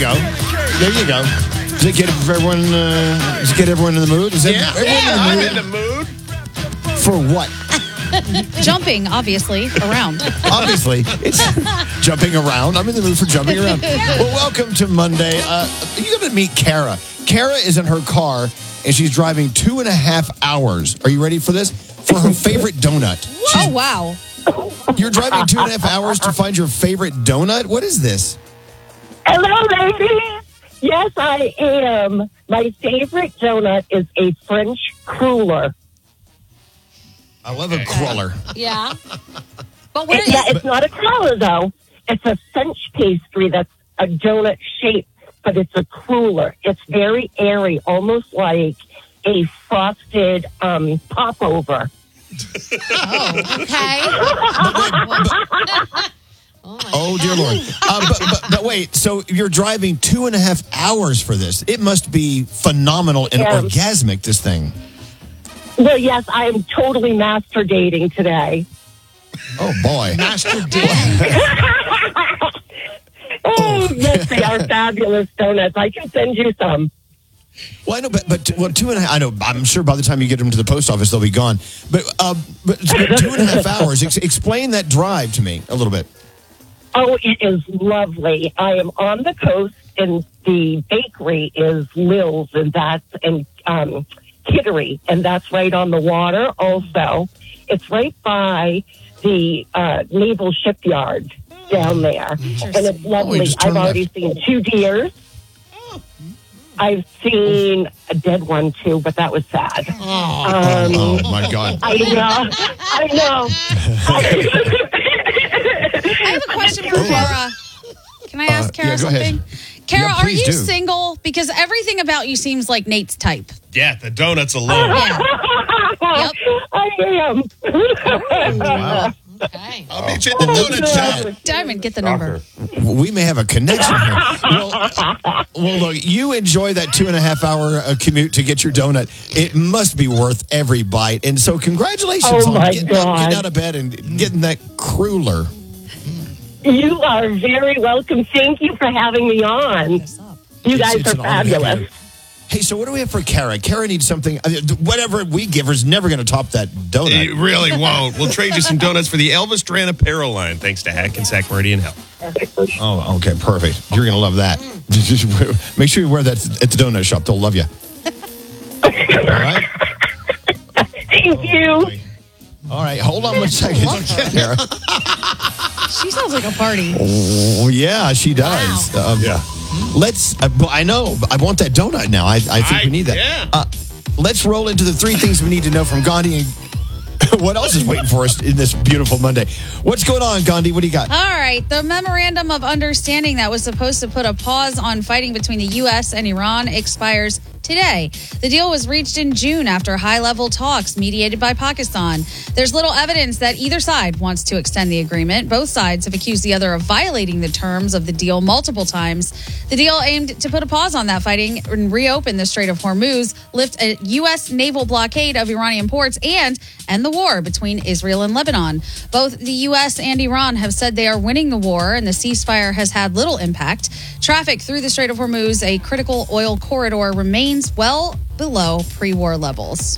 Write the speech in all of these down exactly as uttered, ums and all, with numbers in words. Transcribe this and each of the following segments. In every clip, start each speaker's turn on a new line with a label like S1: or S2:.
S1: go. There you go. Does it get everyone? Uh, does it get everyone in the mood? Is
S2: yeah,
S1: everyone
S2: yeah,
S1: in
S2: I'm in the mood.
S1: For what?
S3: Jumping, obviously, around.
S1: Obviously, it's jumping around. I'm in the mood for jumping around. Well, welcome to Monday. Uh, you're going to meet Kara. Kara is in her car, and she's driving two and a half hours. Are you ready for this? For her favorite donut.
S3: Oh, wow.
S1: You're driving two and a half hours to find your favorite donut? What is this?
S4: Hello, ladies. Yes, I am. My favorite donut is a French cruller.
S1: I love a cruller.
S3: Yeah. But what
S4: It,
S3: is
S4: yeah, it's not a cruller, though. It's a French pastry that's a donut shape, but it's a cruller. It's very airy, almost like a frosted um, popover.
S3: Oh, okay.
S1: Oh, oh dear Lord. Uh, but, but, but wait, so you're driving two and a half hours for this. It must be phenomenal and
S4: Yeah.
S1: orgasmic, this thing.
S4: Well, yes, I am totally master dating today.
S1: Oh, boy.
S2: Master dating.
S4: Oh, yes, they are fabulous donuts. I can send you some.
S1: Well, I know, but, but well, two and a half, I know, I'm sure by the time you get them to the post office, they'll be gone. But, uh, but but two and a half hours, ex- explain that drive to me a little bit.
S4: Oh, it is lovely. I am on the coast, and the bakery is Lil's, and that's in um, Kittery, and that's right on the water also. It's right by the uh, naval shipyard down there, and it's lovely.
S1: just turn
S4: I've already
S1: left.
S4: seen two deers. I've seen a dead one, too, but that was sad. Um,
S1: Oh, my God.
S4: I know. I know.
S3: I have a question for Kara. Can I ask
S1: Uh,
S3: Kara
S1: yeah, go ahead.
S3: something? Kara,
S1: Yeah,
S3: are
S1: please
S3: you
S1: do.
S3: single? Because everything about you seems like Nate's type.
S2: Yeah, the donuts alone.
S3: Yeah. Yep.
S4: I am.
S1: Wow.
S3: Okay.
S2: I'll meet you at the donut shop.
S3: Diamond, get the number.
S1: We may have a connection here. Well, well, look, you enjoy that two and a half hour uh, commute to get your donut. It must be worth every bite. And so congratulations
S4: Oh,
S1: on
S4: my
S1: getting,
S4: God.
S1: getting out of bed and getting that cruller.
S4: You are very welcome. Thank you for having me on. You
S1: It's-
S4: guys
S1: it's
S4: are
S1: an honor to have you.
S4: fabulous.
S1: Hey, so what do we have for Kara? Kara needs something. I mean, whatever we give her is never going to top that donut.
S2: It really won't. We'll trade you some donuts for the Elvis Duran apparel line, thanks to Hackensack Meridian Health.
S1: Oh, okay, perfect. You're going to love that. Just make sure you wear that at the donut shop. They'll love you. All right?
S4: Thank you.
S1: All right, hold on one second, Kara.
S3: She sounds like a party.
S1: Oh, yeah, she does. Um,
S2: Yeah.
S1: Let's, uh, I know, I want that donut now. I, I think
S2: I-
S1: we need that.
S2: yeah.
S1: Uh, let's roll into the three things we need to know from Gandhi. And what else is waiting for us in this beautiful Monday? What's going on, Gandhi? What do you got?
S3: All right. The memorandum of understanding that was supposed to put a pause on fighting between the U S and Iran expires today. The deal was reached in June after high-level talks mediated by Pakistan. There's little evidence that either side wants to extend the agreement. Both sides have accused the other of violating the terms of the deal multiple times. The deal aimed to put a pause on that fighting and reopen the Strait of Hormuz, lift a U S naval blockade of Iranian ports, and end the war between Israel and Lebanon. Both the U S and Iran have said they are winning the war, and the ceasefire has had little impact. Traffic through the Strait of Hormuz, a critical oil corridor, remains well below pre-war levels.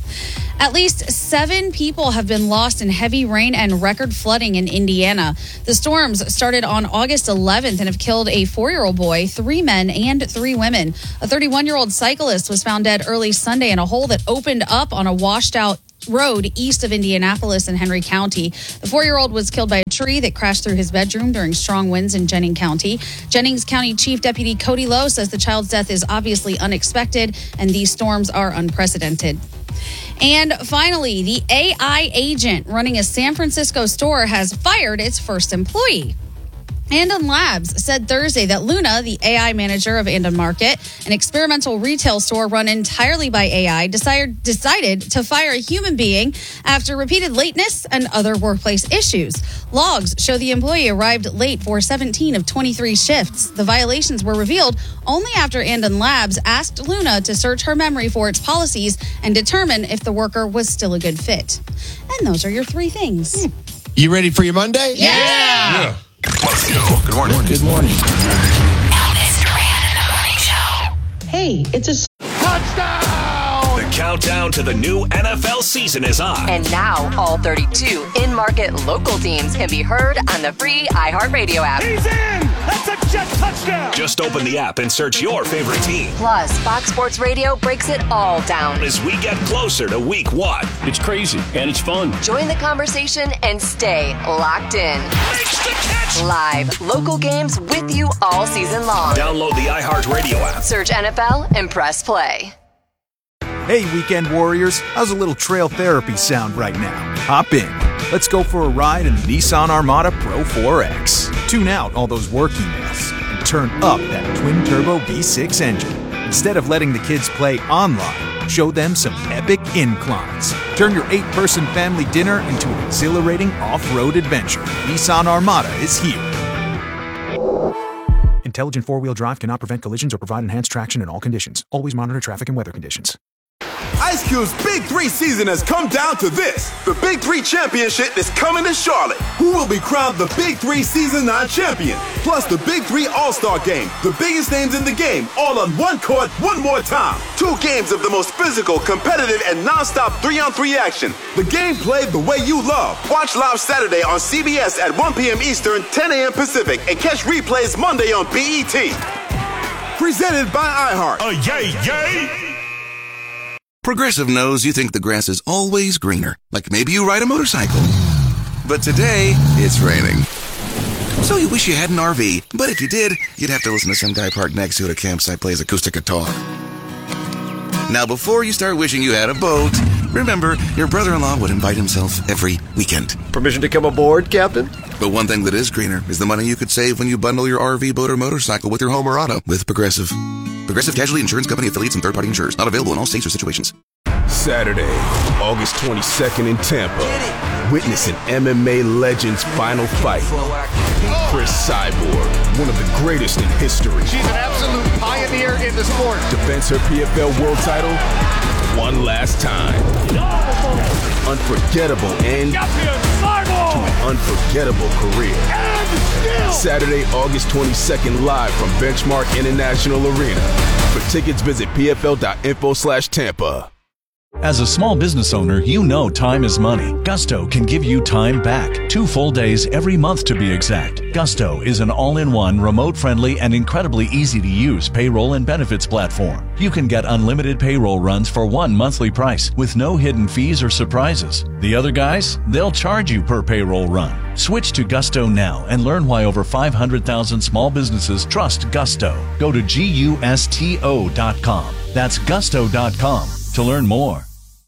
S3: At least seven people have been lost in heavy rain and record flooding in Indiana. The storms started on August eleventh and have killed a four-year-old boy, three men, and three women. A thirty-one-year-old cyclist was found dead early Sunday in a hole that opened up on a washed-out road east of Indianapolis in Henry County. The four-year-old was killed by a tree that crashed through his bedroom during strong winds in Jennings County. Jennings County Chief Deputy Cody Lowe says the child's death is obviously unexpected and these storms are unprecedented. And finally, the A I agent running a San Francisco store has fired its first employee. Andon Labs said Thursday that Luna, the A I manager of Andon Market, an experimental retail store run entirely by A I, decided, decided to fire a human being after repeated lateness and other workplace issues. Logs show the employee arrived late for seventeen of twenty-three shifts. The violations were revealed only after Andon Labs asked Luna to search her memory for its policies and determine if the worker was still a good fit. And those are your three things.
S1: You ready for your Monday?
S3: Yeah!
S2: Yeah.
S5: Good morning.
S1: Good morning.
S5: Elvis Duran. Hey, it's a
S6: touchdown! The countdown to the new N F L season is on.
S7: And now all thirty-two in-market local teams can be heard on the free iHeartRadio app.
S6: He's in! That's a jet touchdown! Just open the app and search your favorite team.
S7: Plus, Fox Sports Radio breaks it all down
S6: as we get closer to week one.
S8: It's crazy and it's fun.
S7: Join the conversation and stay locked in.
S6: Makes the catch!
S7: Live, local games with you all season long.
S6: Download the iHeartRadio app.
S7: Search N F L and press play.
S9: Hey, Weekend Warriors, how's a little trail therapy sound right now? Hop in. Let's go for a ride in the Nissan Armada Pro four X. Tune out all those work emails and turn up that twin-turbo V six engine. Instead of letting the kids play online, show them some epic inclines. Turn your eight-person family dinner into an exhilarating off-road adventure. Nissan Armada is here. Intelligent four-wheel drive cannot prevent collisions or provide enhanced traction in all conditions. Always monitor traffic and weather conditions.
S10: Ice Cube's Big Three season has come down to this. The Big Three Championship is coming to Charlotte. Who will be crowned the Big Three Season nine champion? Plus the Big Three All-Star Game. The biggest names in the game, all on one court, one more time. Two games of the most physical, competitive, and non-stop three-on-three action. The game played the way you love. Watch live Saturday on C B S at one p.m. Eastern, ten a.m. Pacific, and catch replays Monday on B E T. Presented by iHeart.
S6: Oh, yay, yay!
S11: Progressive knows you think the grass is always greener, like maybe you ride a motorcycle. But today, it's raining. So you wish you had an R V, but if you did, you'd have to listen to some guy parked next to you at a campsite plays acoustic guitar. Now, before you start wishing you had a boat, remember, your brother-in-law would invite himself every weekend.
S12: Permission to come aboard, Captain?
S11: But one thing that is greener is the money you could save when you bundle your R V, boat, or motorcycle with your home or auto with Progressive. Progressive Casualty Insurance Company affiliates and third-party insurers. Not available in all states or situations.
S13: Saturday, August twenty-second in Tampa. Witness an M M A legend's final fight. Chris Cyborg, one of the greatest in history.
S14: She's an absolute pioneer in the sport.
S13: Defends her P F L world title one last time. Unforgettable end to an unforgettable career. Saturday, August twenty-second, live from Benchmark International Arena. For tickets, visit pfl.info slash Tampa.
S15: As a small business owner, you know time is money. Gusto can give you time back. Two full days every month to be exact. Gusto is an all-in-one, remote-friendly, and incredibly easy-to-use payroll and benefits platform. You can get unlimited payroll runs for one monthly price with no hidden fees or surprises. The other guys, they'll charge you per payroll run. Switch to Gusto now and learn why over five hundred thousand small businesses trust Gusto. Go to gusto dot com. That's gusto dot com to learn more.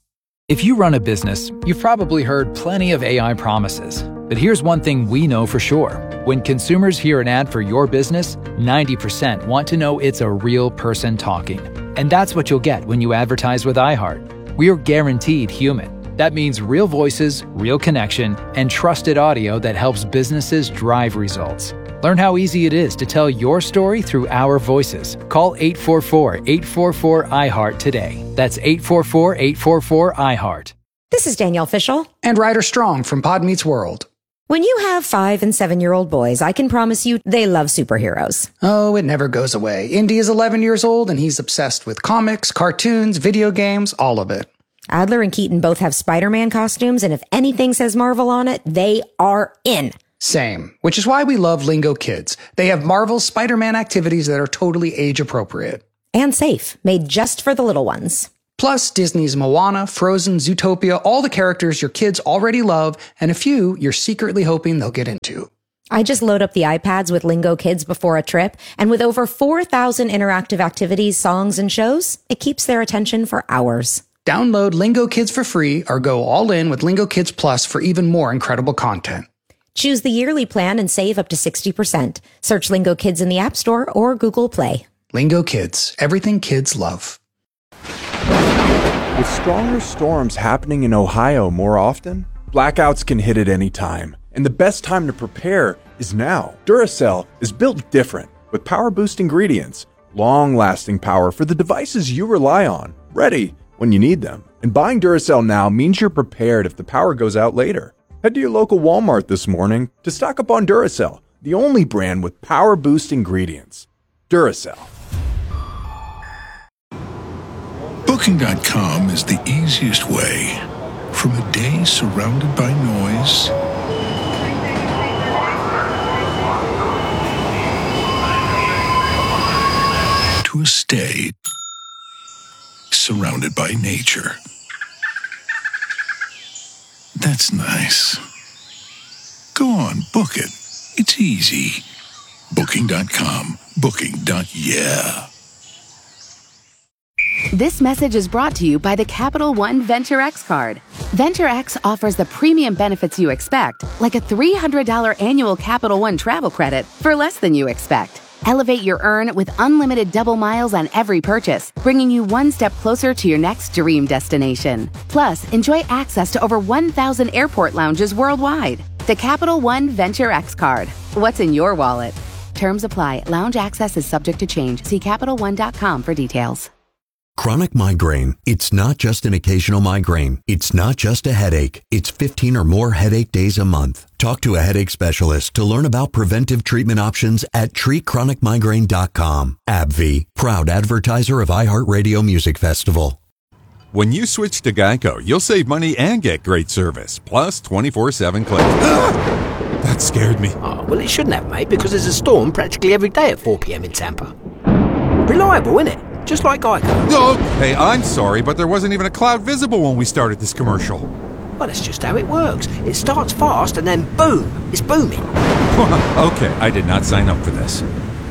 S16: If you run a business, you've probably heard plenty of A I promises. But here's one thing we know for sure. When consumers hear an ad for your business, ninety percent want to know it's a real person talking. And that's what you'll get when you advertise with iHeart. We're guaranteed human. That means real voices, real connection, and trusted audio that helps businesses drive results. Learn how easy it is to tell your story through our voices. Call eight four four, eight four four, I heart today. That's eight four four, eight four four, I heart.
S17: This is Danielle Fishel.
S18: And Ryder Strong from Pod Meets World.
S17: When you have five and seven-year-old boys, I can promise you they love superheroes.
S18: Oh, it never goes away. Indy is eleven years old, and he's obsessed with comics, cartoons, video games, all of it.
S17: Adler and Keaton both have Spider-Man costumes, and if anything says Marvel on it, they are in.
S18: Same, which is why we love Lingo Kids. They have Marvel's Spider-Man activities that are totally age-appropriate.
S17: And safe, made just for the little ones.
S18: Plus, Disney's Moana, Frozen, Zootopia, all the characters your kids already love, and a few you're secretly hoping they'll get into.
S17: I just load up the iPads with Lingo Kids before a trip, and with over four thousand interactive activities, songs, and shows, it keeps their attention for hours.
S18: Download Lingo Kids for free or go all in with Lingo Kids Plus for even more incredible content.
S17: Choose the yearly plan and save up to sixty percent. Search Lingo Kids in the App Store or Google Play.
S18: Lingo Kids, everything kids love.
S19: With stronger storms happening in Ohio more often, blackouts can hit at any time. And the best time to prepare is now. Duracell is built different with power boost ingredients, long-lasting power for the devices you rely on, ready when you need them. And buying Duracell now means you're prepared if the power goes out later. Head to your local Walmart this morning to stock up on Duracell, the only brand with power boost ingredients. Duracell.
S5: Booking dot com is the easiest way from a day surrounded by noise to a stay surrounded by nature. That's nice. Go on, book it. It's easy. Booking dot com. Booking. Yeah.
S20: This message is brought to you by the Capital One Venture X card. Venture X offers the premium benefits you expect, like a three hundred dollars annual Capital One travel credit for less than you expect. Elevate your earn with unlimited double miles on every purchase, bringing you one step closer to your next dream destination. Plus, enjoy access to over one thousand airport lounges worldwide. The Capital One Venture X card. What's in your wallet? Terms apply. Lounge access is subject to change. See Capital One dot com for details.
S21: Chronic migraine. It's not just an occasional migraine. It's not just a headache. It's fifteen or more headache days a month. Talk to a headache specialist to learn about preventive treatment options at treat chronic migraine dot com. AbbVie, proud advertiser of iHeartRadio Music Festival.
S22: When you switch to Geico, you'll save money and get great service, plus twenty-four seven claims. That scared me.
S23: Oh, well, it shouldn't have, mate, because there's a storm practically every day at four p.m. in Tampa. Reliable, isn't it? Just like Geico.
S22: Okay, I'm sorry, but there wasn't even a cloud visible when we started this commercial.
S23: Well, that's just how it works. It starts fast and then boom, it's booming.
S22: Okay, I did not sign up for this.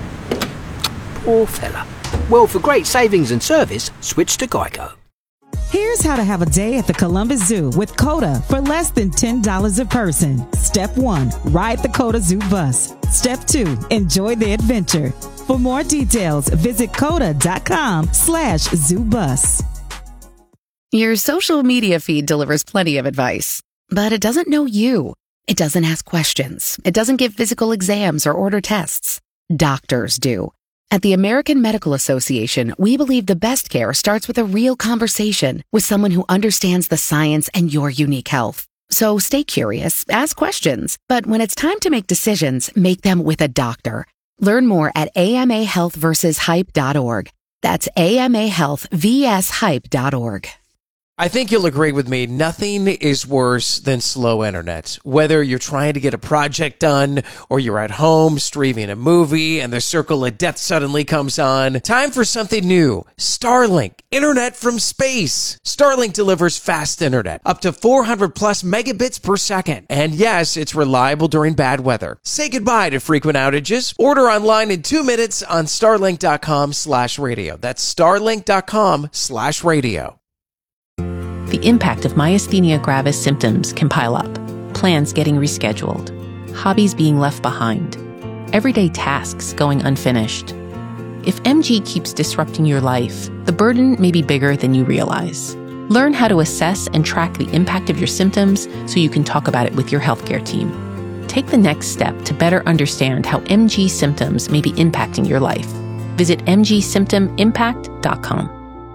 S23: Poor fella. Well, for great savings and service, switch to Geico.
S24: Here's how to have a day at the Columbus Zoo with COTA for less than ten dollars a person. Step one, ride the COTA Zoo bus. Step two, enjoy the adventure. For more details, visit coda dot com slash zoo bus.
S20: Your social media feed delivers plenty of advice, but it doesn't know you. It doesn't ask questions. It doesn't give physical exams or order tests. Doctors do. At the American Medical Association, we believe the best care starts with a real conversation with someone who understands the science and your unique health. So stay curious, ask questions, but when it's time to make decisions, make them with a doctor. Learn more at A M A health versus hype dot org. That's A M A health versus hype dot org.
S25: I think you'll agree with me. Nothing is worse than slow internet. Whether you're trying to get a project done or you're at home streaming a movie and the circle of death suddenly comes on. Time for something new. Starlink. Internet from space. Starlink delivers fast internet. Up to four hundred plus megabits per second. And yes, it's reliable during bad weather. Say goodbye to frequent outages. Order online in two minutes on starlink dot com slash radio. That's starlink dot com slash radio.
S26: The impact of myasthenia gravis symptoms can pile up. Plans getting rescheduled. Hobbies being left behind. Everyday tasks going unfinished. If M G keeps disrupting your life, the burden may be bigger than you realize. Learn how to assess and track the impact of your symptoms so you can talk about it with your healthcare team. Take the next step to better understand how M G symptoms may be impacting your life. Visit m g symptom impact dot com.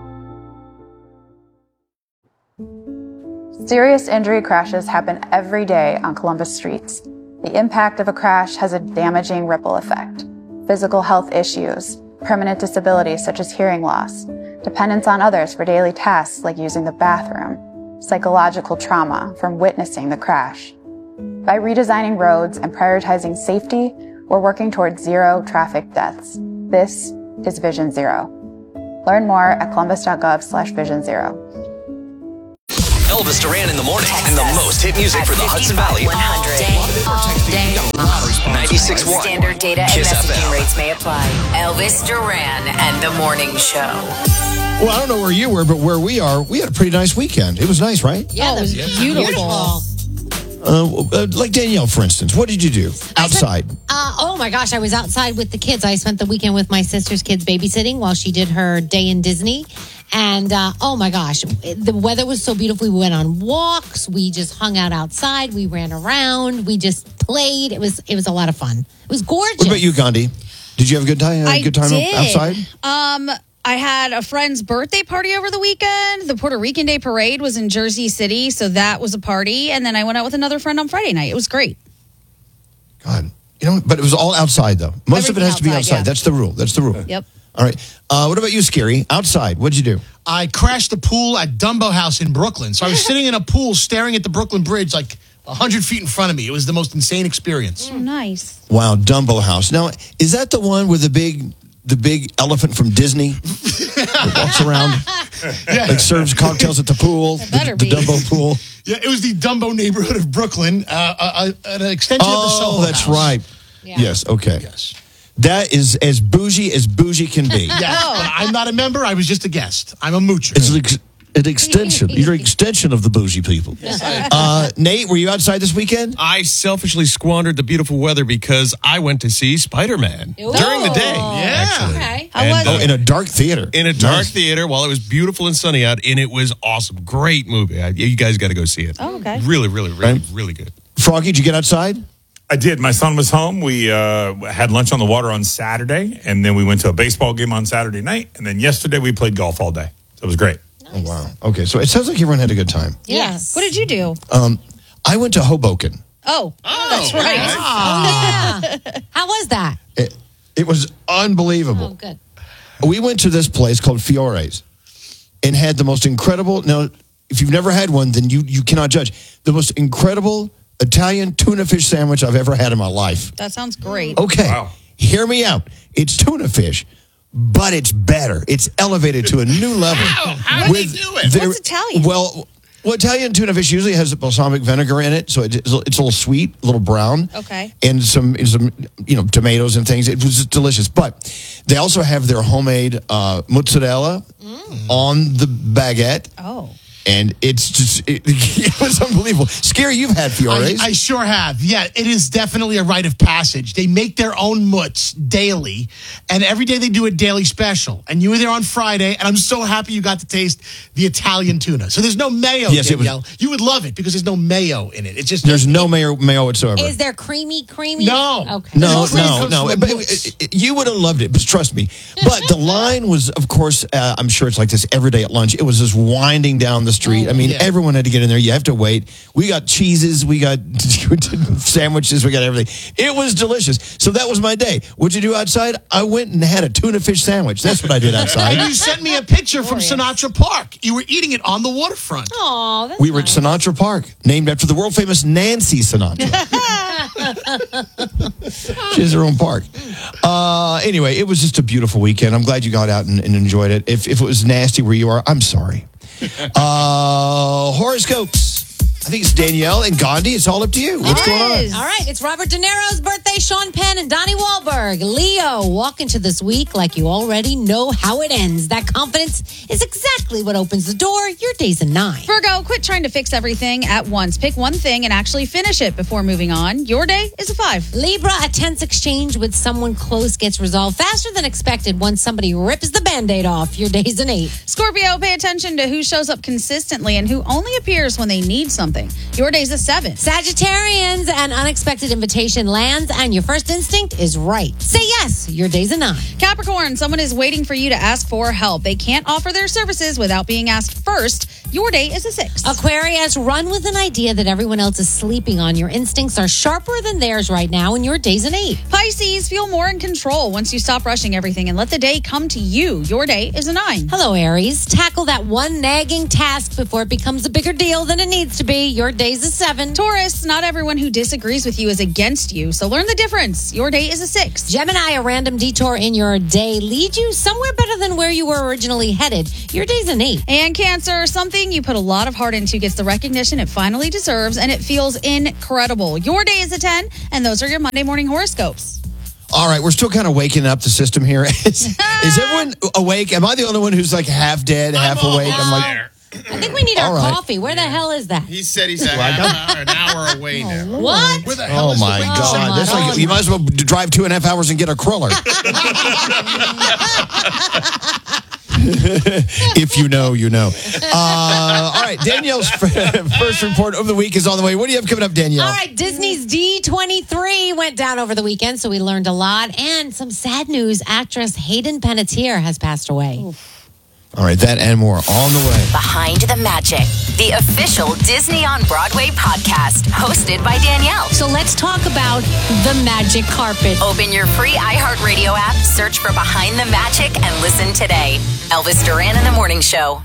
S27: Serious injury crashes happen every day on Columbus streets. The impact of a crash has a damaging ripple effect. Physical health issues, permanent disabilities such as hearing loss, dependence on others for daily tasks like using the bathroom, psychological trauma from witnessing the crash. By redesigning roads and prioritizing safety, we're working towards zero traffic deaths. This is Vision Zero. Learn more at columbus dot gov slash vision zero.
S6: Elvis Duran in the morning and the most hit music for the Hudson Valley. ninety-six point one
S7: Standard data and
S6: Kiss
S7: messaging
S6: F M.
S7: rates may apply. Elvis Duran and the Morning Show.
S1: Well, I don't know where you were, but where we are, we had a pretty nice weekend. It was nice, right?
S28: Yeah, it was beautiful.
S1: Uh, uh, like Danielle, for instance. What did you do outside?
S28: Uh, oh my gosh, I was outside with the kids. I spent the weekend with my sister's kids babysitting while she did her day in Disney. And uh, oh my gosh, the weather was so beautiful. We went on walks. We just hung out outside. We ran around. We just played. It was it was a lot of fun. It was gorgeous.
S1: What about you, Gandhi? Did you have a good time?
S3: I
S1: good time
S3: did.
S1: outside?
S3: Um, I had a friend's birthday party over the weekend. The Puerto Rican Day Parade was in Jersey City, so that was a party. And then I went out with another friend on Friday night. It was great.
S1: God, you know, but it was all outside though. Most
S3: Everything
S1: of it has to be
S3: outside,
S1: outside.
S3: yeah.
S1: That's the rule. That's the rule.
S3: Yep.
S1: All right. Uh, what about you, Scary? Outside, what'd you do?
S2: I crashed the pool at Dumbo House in Brooklyn. So I was sitting in a pool staring at the Brooklyn Bridge like one hundred feet in front of me. It was the most insane experience.
S3: Oh, nice.
S1: Wow, Dumbo House. Now, is that the one with the big the big elephant from Disney that walks around,
S2: Yeah.
S1: like serves cocktails at the pool, the,
S3: better
S1: the
S3: be.
S1: Dumbo pool?
S2: Yeah, it was the Dumbo neighborhood of Brooklyn, uh, uh, uh, an extension of the Soho
S1: Oh, that's
S2: House.
S1: right.
S28: Yeah.
S1: Yes, okay.
S2: Yes.
S1: That is as bougie as bougie can be.
S2: Yes, but I'm not a member. I was just a guest. I'm a moocher.
S1: It's an, ex- an extension. You're an extension of the bougie people. Uh, Nate, were you outside this weekend?
S4: I selfishly squandered the beautiful weather because I went to see Spider-Man
S28: Ooh.
S4: during the day.
S2: Yeah.
S4: Actually.
S28: Okay.
S3: How was
S4: And,
S1: Oh,
S4: uh,
S1: in a dark theater.
S4: in a dark
S1: Nice.
S4: theater while it was beautiful and sunny out, and it was awesome. Great movie. I, you guys got to go see it.
S3: Oh, okay.
S4: Really, really, really,
S1: Right.
S4: really good.
S1: Froggy, did you get outside?
S8: I did. My son was home. We uh, had lunch on the water on Saturday, and then we went to a baseball game on Saturday night, and then yesterday we played golf all day. So it was great.
S1: Oh, wow. Okay, so it sounds like everyone had a good time.
S28: Yes.
S3: What did you do?
S1: Um, I went to Hoboken.
S3: Oh, that's right.
S28: Oh, yeah. How was that?
S1: It, it was unbelievable.
S28: Oh, good.
S1: We went to this place called Fiore's and had the most incredible. Now, if you've never had one, then you, you cannot judge. The most incredible Italian tuna fish sandwich I've ever had in my life.
S3: That sounds great.
S1: Okay,
S8: Wow.
S1: hear me out. It's tuna fish, but it's better. It's elevated to a new level.
S2: How did they do it?
S1: their-
S3: What's Italian?
S1: Well, well, Italian tuna fish usually has balsamic vinegar in it, so it's, it's a little sweet, a little brown.
S3: Okay.
S1: And some, some, you know, tomatoes and things. It was delicious. But they also have their homemade uh, mozzarella on the baguette.
S3: Oh.
S1: And it's just, it, it was unbelievable. Scary, you've had
S2: I,
S1: Fiore's.
S2: I sure have. Yeah, it is definitely a rite of passage. They make their own mutts daily, and every day they do a daily special. And you were there on Friday, and I'm so happy you got to taste the Italian tuna. So there's no mayo,
S1: Yes, it was-
S2: Danielle. You would love it because there's no mayo in it. It's just
S1: There's no mayo, mayo whatsoever.
S28: Is there creamy, creamy?
S2: No.
S28: Okay.
S1: No,
S2: It's cream
S1: no,
S2: comes
S1: no.
S2: from
S1: But
S2: the
S1: it-
S2: mousse.
S1: it- you would have loved it, but trust me. But the line was, of course, uh, I'm sure it's like this every day at lunch. It was just winding down the street. I mean,
S2: Yeah.
S1: everyone had to get in there. You have to wait. We got cheeses, we got sandwiches, we got everything. It was delicious. So that was my day. What'd you do outside? I went and had a tuna fish sandwich. That's what I did
S2: And
S1: outside.
S2: you sent me a picture from Sinatra Park. You were eating it on the waterfront.
S28: Oh, that's
S1: We were at
S28: nice.
S1: Sinatra Park, named after the world famous Nancy Sinatra. She has her own park. Uh, anyway, it was just a beautiful weekend. I'm glad you got out and, and enjoyed it. If, if it was nasty where you are, I'm sorry. Uh, horoscopes. I think it's Danielle and Gandhi. It's all up to you. What's going on?
S28: All right, it's Robert De Niro's birthday, Sean Penn and Donnie Wahlberg. Leo, walk into this week like you already know how it ends. That confidence is exactly what opens the door. Your day's a nine.
S3: Virgo, quit trying to fix everything at once. Pick one thing and actually finish it before moving on. Your day is a five.
S28: Libra, a tense exchange with someone close gets resolved faster than expected once somebody rips the Band-Aid off. Your day's an eight.
S3: Scorpio, pay attention to who shows up consistently and who only appears when they need something. Your day's a seven.
S28: Sagittarians, an unexpected invitation lands and your first instinct is right. Say yes. Your day's a nine.
S3: Capricorn, someone is waiting for you to ask for help. They can't offer their services without being asked first. Your day is a six.
S28: Aquarius, run with an idea that everyone else is sleeping on. Your instincts are sharper than theirs right now, and your day's an eight.
S3: Pisces, feel more in control once you stop rushing everything and let the day come to you. Your day is a nine.
S28: Hello, Aries. Tackle that one nagging task before it becomes a bigger deal than it needs to be. Your day's a seven.
S3: Taurus, not everyone who disagrees with you is against you, so learn the difference. Your day is a six.
S28: Gemini, a random detour in your day leads you somewhere better than where you were originally headed. Your day's an eight.
S3: And Cancer, something you put a lot of heart into gets the recognition it finally deserves, and it feels incredible. Your day is a ten, and those are your Monday morning horoscopes.
S1: All right, we're still kind of waking up the system here. Is, is everyone awake? Am I the only one who's like half dead, half awake? I'm like,
S28: I think we need our
S1: All right.
S28: coffee. Where the hell is that?
S4: He said he's a half hour, an hour away now.
S28: What?
S2: Where the hell
S1: oh
S2: is
S1: my
S2: the
S1: God. That's like, you might as well drive two and a half hours and get a cruller. If you know, you know. Uh, all right, Danielle's first report of the week is on the way. What do you have coming up, Danielle?
S28: All right, Disney's D twenty-three went down over the weekend, so we learned a lot. And some sad news, actress Hayden Panettiere has passed away.
S1: All right, that and more on the way.
S7: Behind the Magic, the official Disney on Broadway podcast, hosted by Danielle.
S28: So let's talk about the magic carpet.
S7: Open your free iHeartRadio app, Search for Behind the Magic and listen today. Elvis Duran in the Morning Show.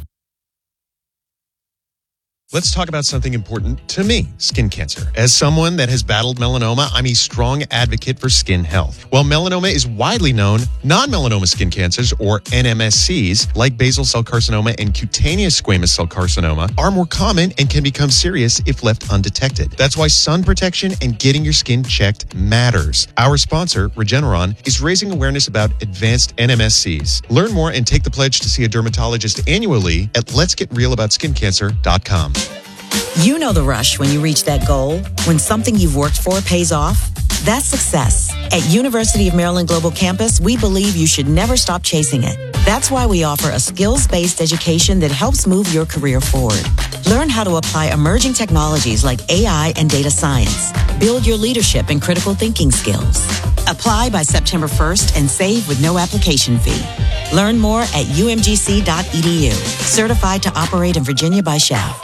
S4: Let's talk about something important to me, skin cancer. As someone that has battled melanoma, I'm a strong advocate for skin health. While melanoma is widely known, non-melanoma skin cancers, or N M S Cs, like basal cell carcinoma and cutaneous squamous cell carcinoma, are more common and can become serious if left undetected. That's why sun protection and getting your skin checked matters. Our sponsor, Regeneron, is raising awareness about advanced N M S Cs. Learn more and take the pledge to see a dermatologist annually at lets get real about skin cancer dot com.
S9: You know the rush when you reach that goal, when something you've worked for pays off. That's success. At University of Maryland Global Campus, we believe you should never stop chasing it. That's why we offer a skills-based education that helps move your career forward. Learn how to apply emerging technologies like A I and data science. Build your leadership and critical thinking skills. Apply by September first and save with no application fee. Learn more at u m g c dot e d u. Certified to operate in Virginia by S H A V.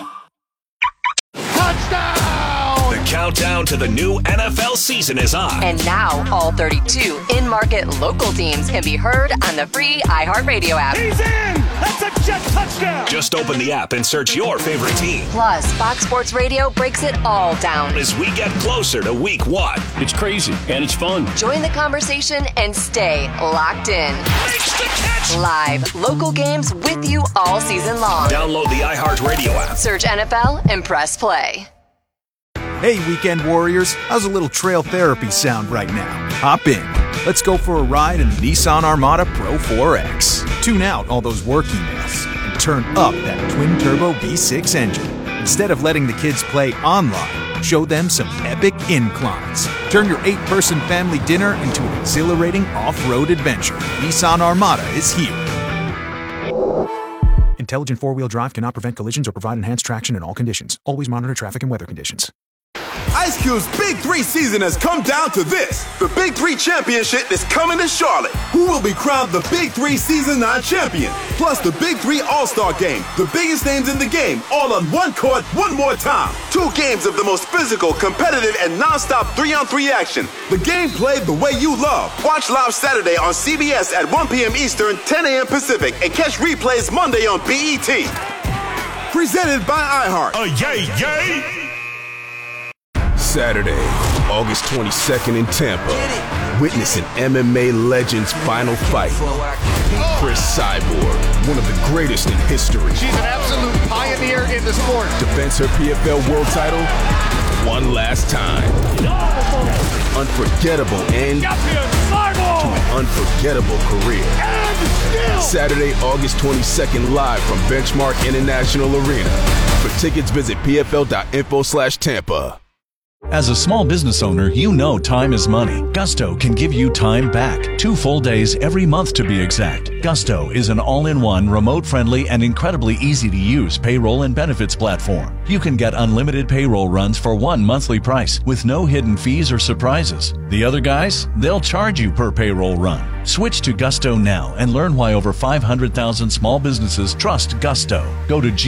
S6: The countdown to the new N F L season is on.
S7: And now, all thirty-two in-market local teams can be heard on the free iHeartRadio app.
S6: He's in! That's a jet touchdown! Just open the app and search your favorite team.
S7: Plus, Fox Sports Radio breaks it all down
S6: as we get closer to week one. It's crazy, and it's fun.
S7: Join the conversation and stay locked in. Live, local games with you all season long.
S6: Download the iHeartRadio app.
S7: Search N F L and press play.
S10: Hey, weekend warriors, how's a little trail therapy sound right now? Hop in. Let's go for a ride in the Nissan Armada Pro four X. Tune out all those work emails and turn up that twin-turbo V six engine. Instead of letting the kids play online, show them some epic inclines. Turn your eight-person family dinner into an exhilarating off-road adventure. Nissan Armada is here. Intelligent four-wheel drive cannot prevent collisions or provide enhanced traction in all conditions. Always monitor traffic and weather conditions.
S11: Ice Cube's Big Three season has come down to this. The Big Three Championship is coming to Charlotte. Who will be crowned the Big Three Season nine champion? Plus the Big Three All-Star Game. The biggest names in the game, all on one court, one more time. Two games of the most physical, competitive, and non-stop three-on-three action. The game played the way you love. Watch live Saturday on C B S at one p.m. Eastern, ten a.m. Pacific, and catch replays Monday on B E T. Presented by iHeart.
S6: A yay, yay!
S11: Saturday, August twenty-second in Tampa. Witness an M M A legend's final fight. Chris Cyborg, one of the greatest in history.
S12: She's an absolute pioneer in the sport.
S11: Defends her P F L world title one last time. Unforgettable end to an unforgettable career. Saturday, August twenty-second, live from Benchmark International Arena. For tickets, visit p f l dot info slash Tampa.
S13: As a small business owner, you know time is money. Gusto can give you time back. Two full days every month to be exact. Gusto is an all-in-one, remote-friendly, and incredibly easy-to-use payroll and benefits platform. You can get unlimited payroll runs for one monthly price with no hidden fees or surprises. The other guys, they'll charge you per payroll run. Switch to Gusto now and learn why over five hundred thousand small businesses trust Gusto. Go to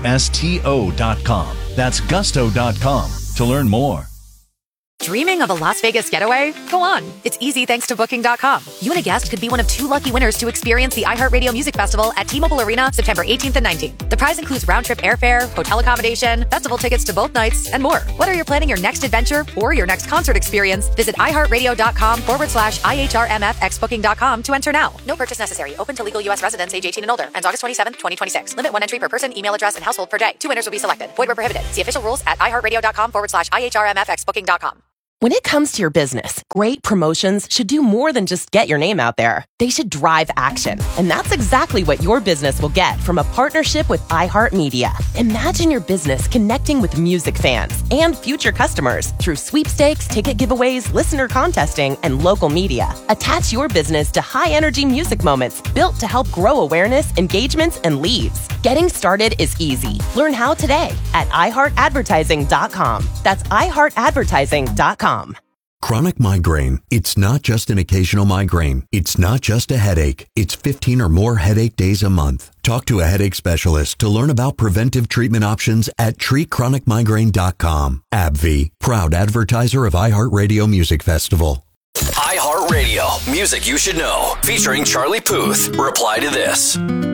S13: gusto dot com. That's gusto dot com to learn more.
S14: Dreaming of a Las Vegas getaway? Go on. It's easy thanks to Booking dot com. You and a guest could be one of two lucky winners to experience the iHeartRadio Music Festival at T-Mobile Arena September eighteenth and nineteenth. The prize includes round-trip airfare, hotel accommodation, festival tickets to both nights, and more. Whether you're planning your next adventure or your next concert experience, visit iHeartRadio.com forward slash IHRMFX Booking dot com to enter now. No purchase necessary. Open to legal U S residents age eighteen and older. Ends August twenty-seventh, twenty twenty-six. Limit one entry per person, email address, and household per day. Two winners will be selected. Void where prohibited. See official rules at iHeartRadio.com forward slash IHRMFX Booking dot com.
S15: When it comes to your business, great promotions should do more than just get your name out there. They should drive action. And that's exactly what your business will get from a partnership with iHeartMedia. Imagine your business connecting with music fans and future customers through sweepstakes, ticket giveaways, listener contesting, and local media. Attach your business to high-energy music moments built to help grow awareness, engagements, and leads. Getting started is easy. Learn how today at i heart advertising dot com. That's i heart advertising dot com.
S21: Chronic migraine. It's not just an occasional migraine. It's not just a headache. It's fifteen or more headache days a month. Talk to a headache specialist to learn about preventive treatment options at treat chronic migraine dot com. AbbVie, proud advertiser of iHeartRadio Music Festival.
S6: iHeartRadio, music you should know, featuring Charlie Puth. Reply to this.